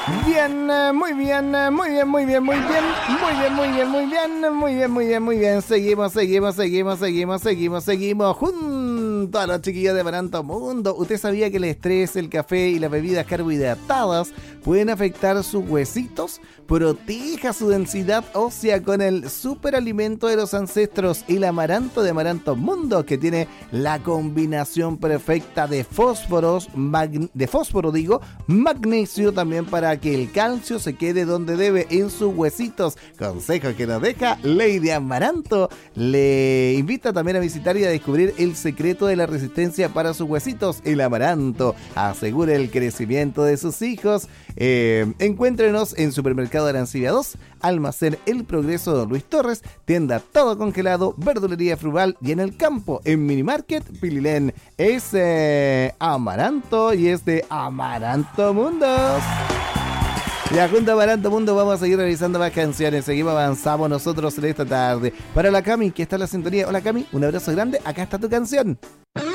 Bien, muy bien, muy bien, muy bien, muy bien, muy bien, muy bien, muy bien, muy bien, muy bien, muy bien. Seguimos junto a los chiquillos de Amaranto Mundo. ¿Usted sabía que el estrés, el café y las bebidas carbohidratadas pueden afectar sus huesitos? Proteja su densidad ósea con el superalimento de los ancestros, el Amaranto de Amaranto Mundo, que tiene la combinación perfecta de magnesio también para que el calcio se quede donde debe, en sus huesitos. Consejo que nos deja Lady Amaranto. Le invita también a visitar y a descubrir el secreto de la resistencia para sus huesitos. El Amaranto asegura el crecimiento de sus hijos. Encuéntrenos en Supermercado Arancibia 2, Almacén El Progreso Don Luis Torres, tienda Todo Congelado, Verdulería Frugal y en el campo, en Minimarket Pililén. Es Amaranto y es de Amaranto Mundos. Ya junto a Amaranto Mundo vamos a seguir revisando más canciones. Seguimos, avanzamos nosotros en esta tarde. Para la Cami, que está en la sintonía. Hola Cami, un abrazo grande. Acá está tu canción.